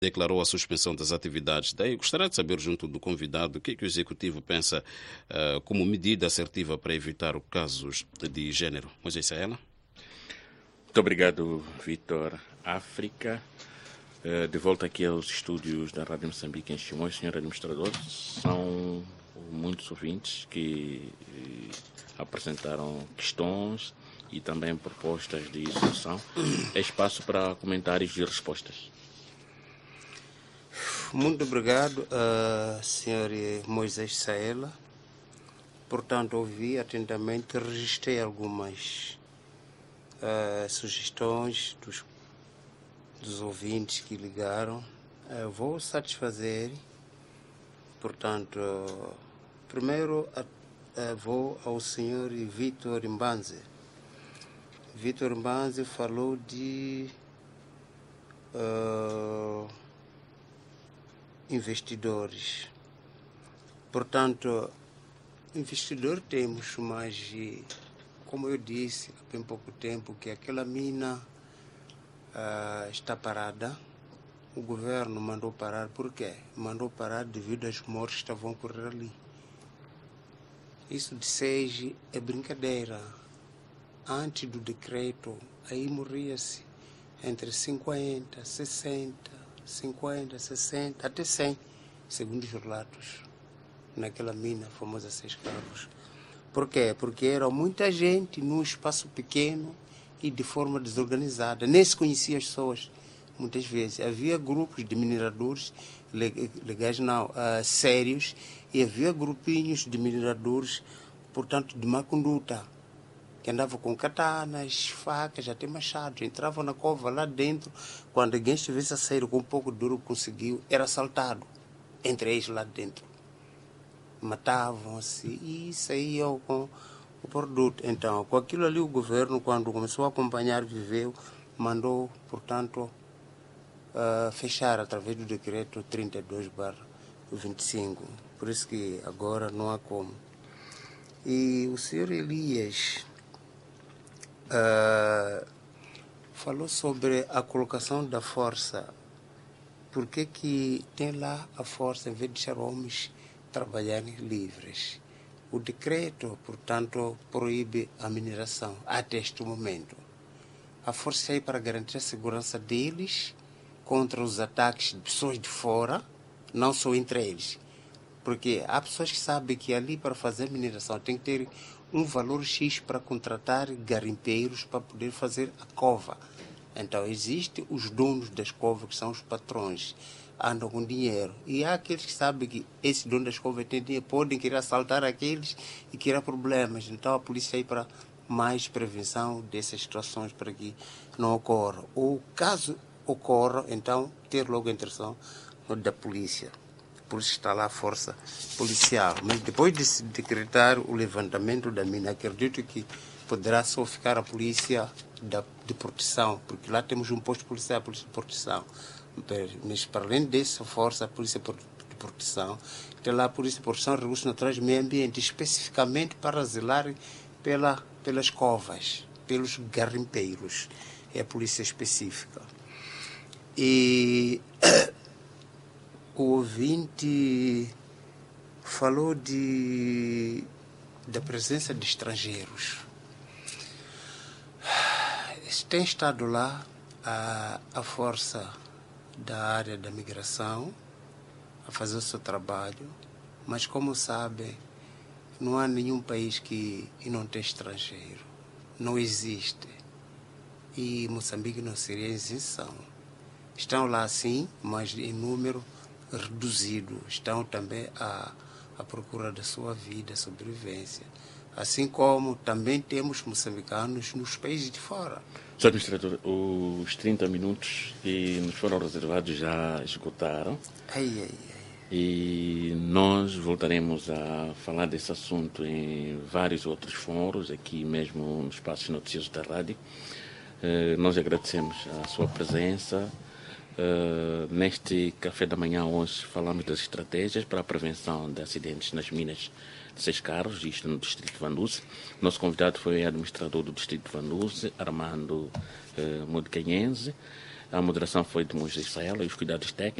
declarou a suspensão das atividades. Daí gostaria de saber, junto do convidado, o que o Executivo pensa como medida assertiva para evitar casos de género. Moisés Saela. Muito obrigado, Vitor. África. De volta aqui aos estúdios da Rádio Moçambique em Chimões, senhor administrador. São muitos ouvintes que apresentaram questões e também propostas de solução. É espaço para comentários e respostas. Muito obrigado, senhor Moisés Saela. Portanto, ouvi atentamente, registrei algumas sugestões dos ouvintes que ligaram. Vou satisfazer. Portanto, primeiro vou ao senhor Vitor Mbanze. Vitor Mbanze falou de investidores. Portanto, investidor temos, mas como eu disse há bem pouco tempo, que aquela mina está parada. O governo mandou parar. Por quê? Mandou parar devido às mortes que estavam a ocorrer ali. Isso de SEGE é brincadeira. Antes do decreto, aí morria-se entre 50, 60, 50, 60, até 100, segundo os relatos, naquela mina famosa 6 Carros. Por quê? Porque era muita gente num espaço pequeno e de forma desorganizada. Nem se conhecia as pessoas, muitas vezes. Havia grupos de mineradores, legais não, sérios, e havia grupinhos de mineradores, portanto, de má conduta, que andavam com katanas, facas, até machados. Entravam na cova lá dentro. Quando alguém estivesse a sair com um pouco de duro, conseguiu, era assaltado entre eles lá dentro. Matavam-se e saíam com o produto. Então, com aquilo ali, o governo, quando começou a acompanhar, viveu, mandou, portanto, fechar através do decreto 32/25. Por isso que agora não há como. E o senhor Elias falou sobre a colocação da força. Por que tem lá a força em vez de deixar homens trabalharem livres? O decreto, portanto, proíbe a mineração até este momento. A força está aí para garantir a segurança deles contra os ataques de pessoas de fora, não só entre eles. Porque há pessoas que sabem que ali para fazer mineração tem que ter um valor X para contratar garimpeiros para poder fazer a cova. Então, existem os donos das covas, que são os patrões, andam com dinheiro. E há aqueles que sabem que esse dono das covas tem dinheiro, podem querer assaltar aqueles e criar problemas. Então, a polícia aí para mais prevenção dessas situações para que não ocorra. Ou caso ocorra, então, ter logo a intervenção da polícia. Por isso está lá a força policial. Mas depois de se decretar o levantamento da mina, acredito que poderá só ficar a polícia de proteção, porque lá temos um posto policial, a polícia de proteção. Mas para além dessa força, a polícia de proteção, tem lá a polícia de proteção de recursos naturais e meio ambiente, especificamente para zelar pelas covas, pelos garimpeiros. É a polícia específica. E o ouvinte falou da presença de estrangeiros. Tem estado lá a força da área da migração a fazer o seu trabalho, mas como sabem, não há nenhum país que não tem estrangeiro. Não existe. E Moçambique não seria isenção. Estão lá sim, mas em número reduzido. Estão também à procura da sua vida, sobrevivência. Assim como também temos moçambicanos nos países de fora. Sr. Administrador, os 30 minutos que nos foram reservados já esgotaram. E nós voltaremos a falar desse assunto em vários outros fóruns, aqui mesmo nos espaços noticiosos da rádio. Nós agradecemos a sua presença. Neste café da manhã hoje falamos das estratégias para a prevenção de acidentes nas minas de 6 Carros, isto no distrito de Vanduze. Nosso convidado foi o administrador do distrito de Vanduze, Armando Modicanhense. A moderação foi de Moisés Israel e os cuidados técnicos.